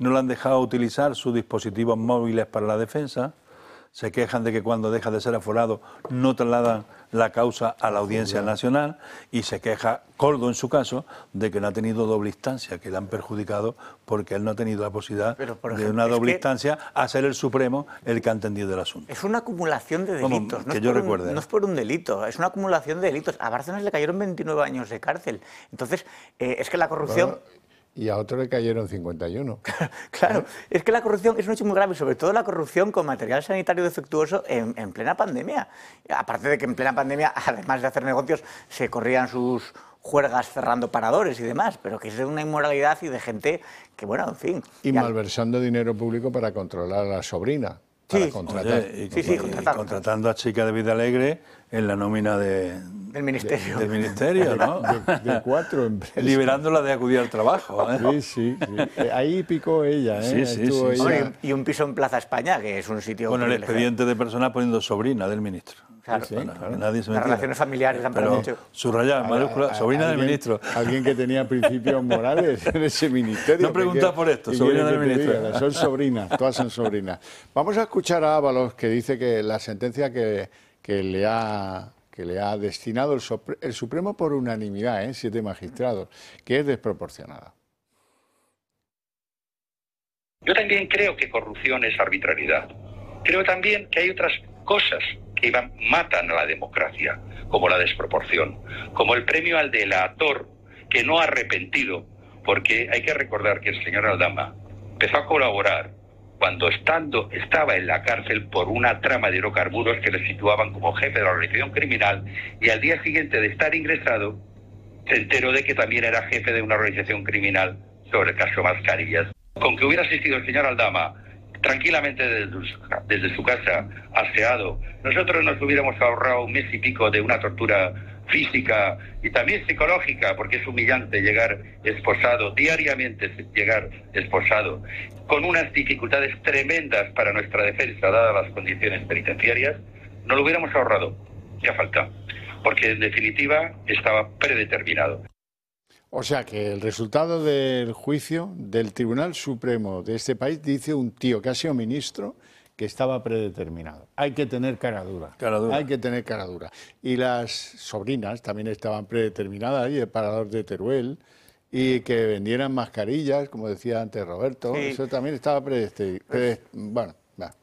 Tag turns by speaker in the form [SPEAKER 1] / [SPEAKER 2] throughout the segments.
[SPEAKER 1] no le han dejado utilizar sus dispositivos móviles para la defensa, se quejan de que cuando deja de ser aforado no trasladan la causa a la Audiencia Nacional y se queja, Coldo en su caso, de que no ha tenido doble instancia, que le han perjudicado porque él no ha tenido la posibilidad de una doble instancia a ser el Supremo el que ha entendido el asunto.
[SPEAKER 2] Es una acumulación de delitos,
[SPEAKER 1] que yo recuerde.
[SPEAKER 2] No es por un delito, es una acumulación de delitos. A Bárcenas le cayeron 29 años de cárcel. Entonces, es que la corrupción...
[SPEAKER 3] Y a otro le cayeron 51.
[SPEAKER 2] Claro, es que la corrupción es un hecho muy grave, sobre todo la corrupción con material sanitario defectuoso en plena pandemia. Aparte de que en plena pandemia, además de hacer negocios, se corrían sus juergas cerrando paradores y demás, pero que es de una inmoralidad y de gente que, bueno, en fin...
[SPEAKER 3] Y malversando dinero público para controlar a la sobrina. Para contratar.
[SPEAKER 1] Contratando a chicas de Vida Alegre en la nómina
[SPEAKER 2] del ministerio.
[SPEAKER 1] Del ministerio, ¿no?
[SPEAKER 3] De 4 empresas.
[SPEAKER 1] Liberándola de acudir al trabajo.
[SPEAKER 3] Sí. Ahí picó ella, ¿eh?
[SPEAKER 1] Sí.
[SPEAKER 2] Hombre, y un piso en Plaza España, que es un sitio...
[SPEAKER 1] Con el expediente de personal poniendo sobrina del ministro.
[SPEAKER 2] Claro,
[SPEAKER 1] que nadie se
[SPEAKER 2] las relaciones familiares han permitido.
[SPEAKER 1] Subrayada, mayúscula, sobrina del ministro.
[SPEAKER 3] Alguien que tenía principios morales en ese ministerio.
[SPEAKER 1] No preguntas por esto, sobrina del ministro.
[SPEAKER 3] Son sobrinas, todas son sobrinas. Vamos a escuchar a Ábalos, que dice que la sentencia que le ha destinado el Supremo por unanimidad, 7 magistrados, que es desproporcionada.
[SPEAKER 4] Yo también creo que corrupción es arbitrariedad. Creo también que hay otras cosas que matan a la democracia, como la desproporción, como el premio al delator que no ha arrepentido, porque hay que recordar que el señor Aldama empezó a colaborar cuando estaba en la cárcel por una trama de hidrocarburos que le situaban como jefe de la organización criminal, y al día siguiente de estar ingresado se enteró de que también era jefe de una organización criminal sobre el caso Mascarillas. Con que hubiera asistido el señor Aldama tranquilamente desde su casa, aseado, nosotros nos hubiéramos ahorrado un mes y pico de una tortura física y también psicológica, porque es humillante llegar esposado, diariamente llegar esposado, con unas dificultades tremendas para nuestra defensa, dadas las condiciones penitenciarias, no lo hubiéramos ahorrado, ya falta, porque en definitiva estaba predeterminado.
[SPEAKER 3] O sea que el resultado del juicio del Tribunal Supremo de este país dice un tío que ha sido ministro que estaba predeterminado. Hay que tener cara dura. Hay que tener cara dura. Y las sobrinas también estaban predeterminadas, y el parador de Teruel, y que vendieran mascarillas, como decía antes Roberto, eso también estaba bueno,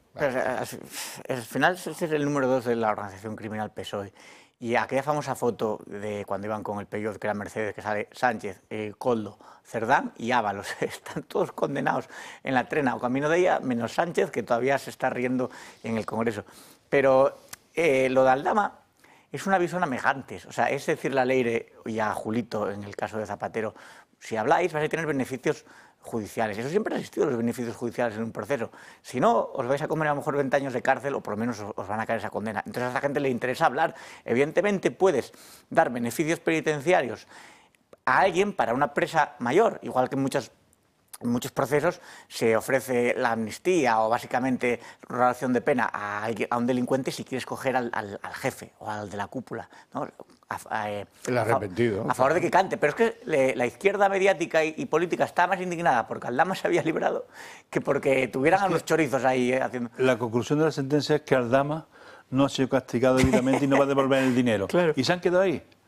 [SPEAKER 2] al final ese es el número 2 de la organización criminal PSOE. Y aquella famosa foto de cuando iban con el Peugeot, que era Mercedes, que sale Sánchez, Coldo, Cerdán y Ábalos, están todos condenados en la trena o camino de ella, menos Sánchez, que todavía se está riendo en el Congreso. Pero lo de Aldama es un aviso a navegantes, o sea, es decirle a Leire y a Julito, en el caso de Zapatero, si habláis vais a tener beneficios judiciales. Eso siempre ha existido, los beneficios judiciales en un proceso. Si no, os vais a comer a lo mejor 20 años de cárcel o por lo menos os van a caer esa condena. Entonces a esa gente le interesa hablar. Evidentemente puedes dar beneficios penitenciarios a alguien para una presa mayor, igual que en muchos procesos se ofrece la amnistía o básicamente relación de pena a un delincuente si quieres coger al jefe o al de la cúpula, ¿no?
[SPEAKER 3] El arrepentido.
[SPEAKER 2] A favor de que cante. Pero es que la izquierda mediática y política está más indignada porque Aldama se había librado que porque tuvieran a unos chorizos ahí haciendo...
[SPEAKER 1] La conclusión de la sentencia es que Aldama no ha sido castigado debidamente y no va a devolver el dinero.
[SPEAKER 2] Claro.
[SPEAKER 1] Y se han quedado ahí.